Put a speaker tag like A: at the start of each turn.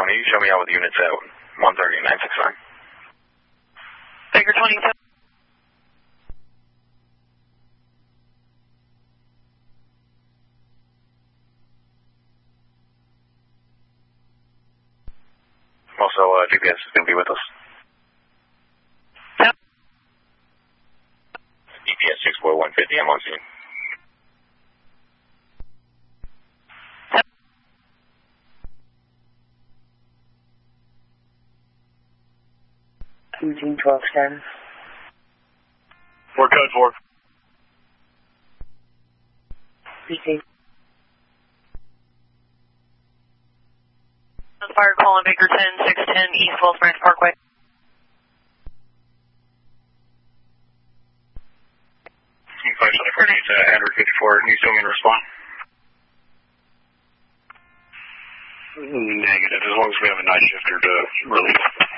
A: 20, show me out with units at 130-969.
B: Baker 27.
A: Also, GPS is going to be with us.
B: Yep.
A: EPS 64150, I'm on scene.
B: Yep.
C: 1210.
A: 4 code 4.
C: Received.
B: Fire call on Baker 10, 610 East Wells Branch Parkway.
A: Team 574 needs Andrew 54. Needs to respond. Negative, as long as we have a night shifter to release.